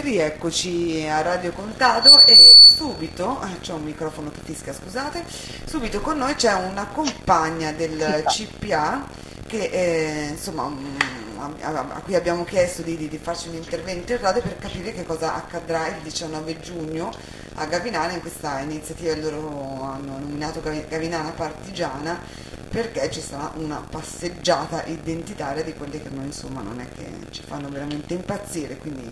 rieccoci a Radio Contado e subito, c'è un microfono che fischia, scusate, subito con noi c'è una compagna del CPA che insomma a cui abbiamo chiesto di farci un intervento in radio per capire che cosa accadrà il 19 giugno a Gavinana in questa iniziativa. Loro hanno nominato Gavinana Partigiana perché ci sarà una passeggiata identitaria di quelle che noi insomma non è che ci fanno veramente impazzire, quindi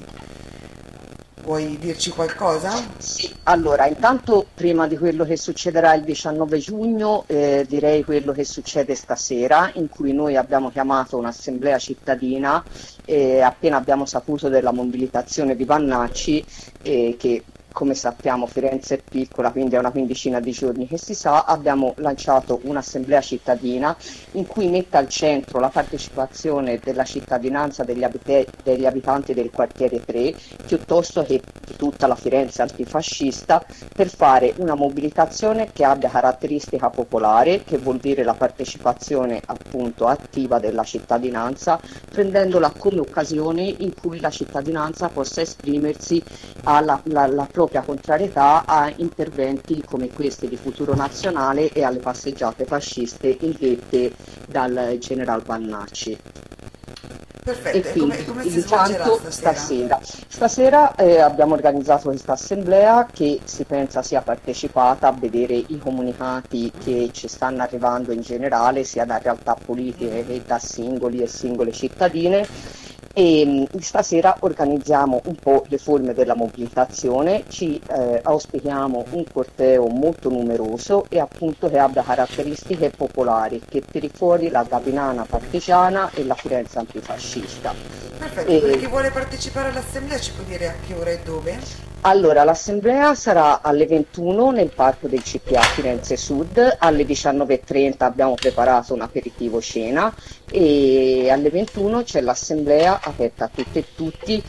vuoi dirci qualcosa? Sì, allora, intanto prima di quello che succederà il 19 giugno, direi quello che succede stasera, in cui noi abbiamo chiamato un'assemblea cittadina appena abbiamo saputo della mobilitazione di Vannacci, che come sappiamo Firenze è piccola, quindi è una quindicina di giorni che si sa, abbiamo lanciato un'assemblea cittadina in cui mette al centro la partecipazione della cittadinanza degli abitanti del quartiere 3, piuttosto che di tutta la Firenze antifascista, per fare una mobilitazione che abbia caratteristica popolare, che vuol dire la partecipazione appunto attiva della cittadinanza, prendendola come occasione in cui la cittadinanza possa esprimersi alla propria contrarietà a interventi come questi di Futuro Nazionale e alle passeggiate fasciste indette dal general Vannacci. Perfetto, E quindi come si svolgerà stasera? Stasera abbiamo organizzato questa assemblea che si pensa sia partecipata, a vedere i comunicati che ci stanno arrivando in generale, sia da realtà politiche che da singoli e singole cittadine. E stasera organizziamo un po' le forme della mobilitazione, auspichiamo un corteo molto numeroso e appunto che abbia caratteristiche popolari, che tiri fuori la Gavinana partigiana e la Firenze antifascista. Perfetto, per chi vuole partecipare all'assemblea ci può dire a che ora e dove? Allora, l'assemblea sarà alle 21 nel parco del CPA Firenze Sud, alle 19:30 abbiamo preparato un aperitivo cena e alle 21 c'è l'assemblea aperta a tutte e tutti.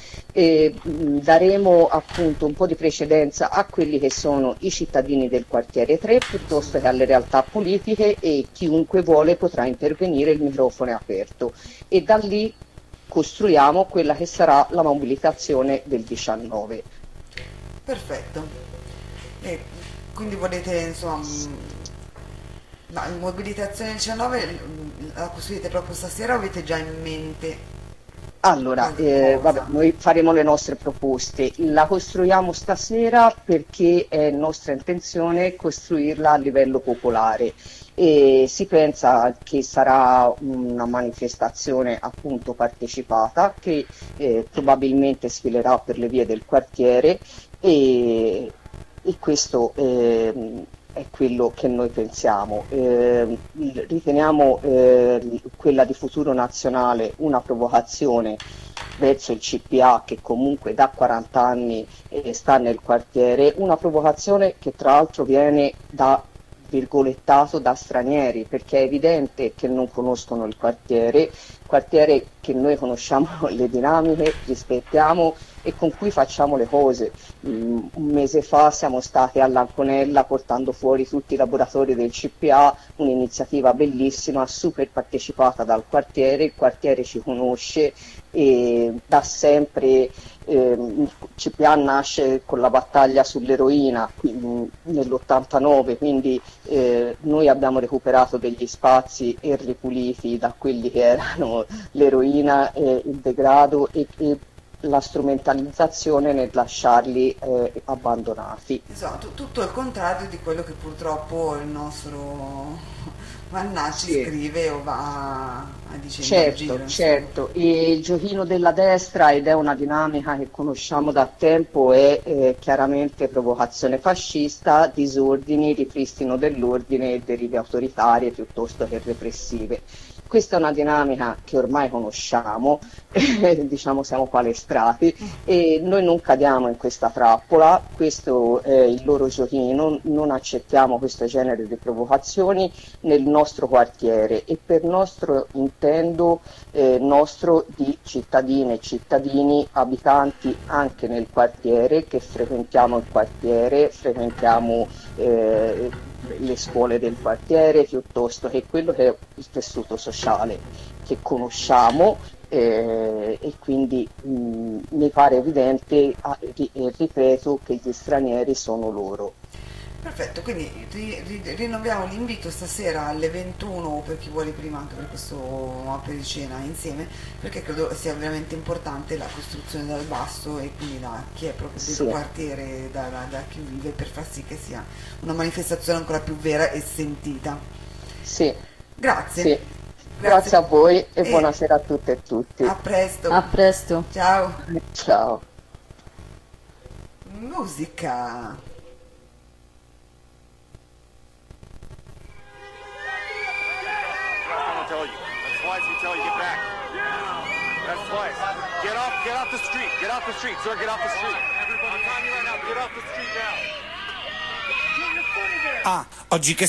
Daremo appunto un po' di precedenza a quelli che sono i cittadini del quartiere 3 piuttosto che alle realtà politiche, e chiunque vuole potrà intervenire, il microfono è aperto, e da lì costruiamo quella che sarà la mobilitazione del 19. Perfetto. E quindi volete insomma la mobilitazione 19 la costruite proprio stasera o avete già in mente Allora, vabbè, qualcosa? noi faremo le nostre proposte, la costruiamo stasera perché è nostra intenzione costruirla a livello popolare e si pensa che sarà una manifestazione appunto partecipata che probabilmente sfilerà per le vie del quartiere e questo è quello che noi pensiamo. Riteniamo quella di Futuro Nazionale una provocazione verso il CPA, che comunque da 40 anni sta nel quartiere, una provocazione che tra l'altro viene da virgolettato da stranieri, perché è evidente che non conoscono il quartiere che noi conosciamo le dinamiche, rispettiamo e con cui facciamo le cose. Un mese fa siamo stati all'Anconella portando fuori tutti i laboratori del CPA, un'iniziativa bellissima, super partecipata dal quartiere, il quartiere ci conosce e da sempre. Il CPA nasce con la battaglia sull'eroina nell'89, quindi noi abbiamo recuperato degli spazi e ripuliti da quelli che erano l'eroina, il degrado e la strumentalizzazione nel lasciarli abbandonati. Insomma, tutto il contrario di quello che purtroppo il nostro Vannacci Sì. scrive o va dicendo in Certo, giro, insomma. certo, e il giochino della destra, ed è una dinamica che conosciamo da tempo, è chiaramente provocazione fascista, disordini, ripristino dell'ordine e derive autoritarie piuttosto che repressive. Questa è una dinamica che ormai conosciamo, diciamo siamo palestrati e noi non cadiamo in questa trappola, questo è il loro giochino, non accettiamo questo genere di provocazioni nel nostro quartiere e per nostro intendo nostro di cittadine e cittadini abitanti anche nel quartiere, che frequentiamo il quartiere, frequentiamo le scuole del quartiere piuttosto che quello che è il tessuto sociale che conosciamo e quindi mi pare evidente, e ripeto, che gli stranieri sono loro. Perfetto, quindi rinnoviamo l'invito stasera alle 21 per chi vuole prima anche per questo apericena insieme, perché credo sia veramente importante la costruzione dal basso e quindi da chi è proprio del Sì, quartiere, da chi vive, per far sì che sia una manifestazione ancora più vera e sentita. sì, Grazie, sì. grazie Grazie a voi e e buonasera a tutte e a tutti. presto. A presto. Ciao. Ciao. Musica. Tell you. That's twice we tell you get back. That's twice. Get off the street. Get off the street, sir. Get off the street. Everybody, I'm telling you right now, get off the street now. Ah, oggi che